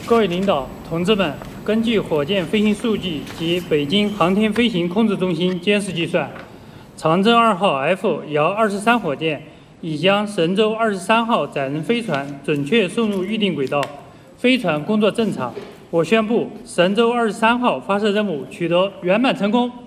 各位领导、同志们，根据火箭飞行数据及北京航天飞行控制中心监视计算，长征2号 F 遥23火箭已将神舟23号载人飞船准确送入预定轨道，飞船工作正常。我宣布，神舟23号发射任务取得圆满成功。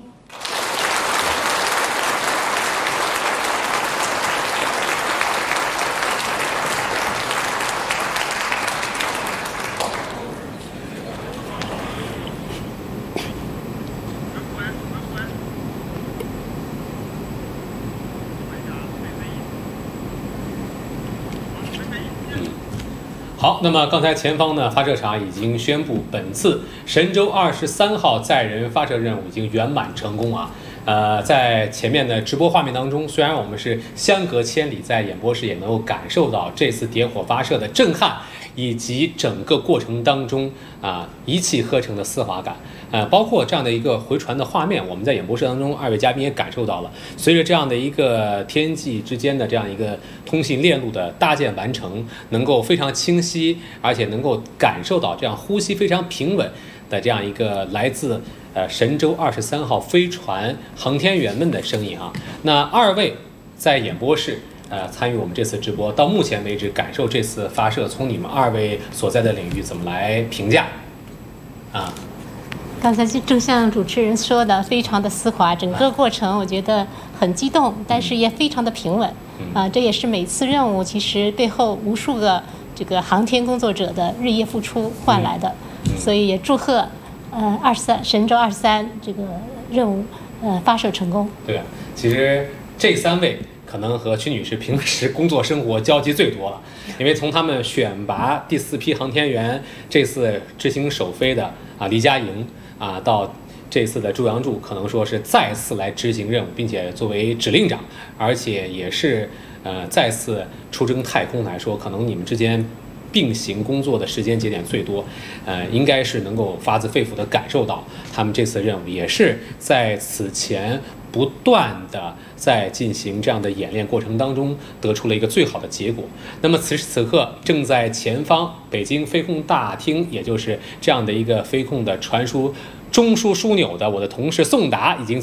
好，那么刚才前方呢，发射场已经宣布，本次神舟23号载人发射任务已经圆满成功啊。在前面的直播画面当中，虽然我们是相隔千里，在演播室也能够感受到这次点火发射的震撼，以及整个过程当中一气呵成的丝滑感。包括这样的一个回传的画面，我们在演播室当中，2位嘉宾也感受到了。随着这样的一个天际之间的这样一个通信链路的搭建完成，能够非常清晰，而且能够感受到这样呼吸非常平稳的这样一个来自神舟23号飞船航天员们的声音啊。那2位在演播室参与我们这次直播，到目前为止感受这次发射，从你们2位所在的领域怎么来评价啊？ 刚才正像主持人说的，非常的丝滑，整个过程我觉得很激动，但是也非常的平稳。这也是每次任务其实背后无数个这个航天工作者的日夜付出换来的，所以也祝贺神舟23这个任务发射成功。 对啊，其实这3位可能和曲女士平时工作生活交集最多了，因为从他们选拔第4批航天员，这次执行首飞的黎佳莹到这次的朱杨柱，可能说是再次来执行任务，并且作为指令长，而且也是再次出征太空来说，可能你们之间并行工作的时间节点最多，应该是能够发自肺腑地感受到他们这次任务也是在此前不断的在进行这样的演练过程当中得出了一个最好的结果。那么此时此刻正在前方北京飞控大厅，也就是这样的一个飞控的传输中枢枢纽的我的同事宋达已经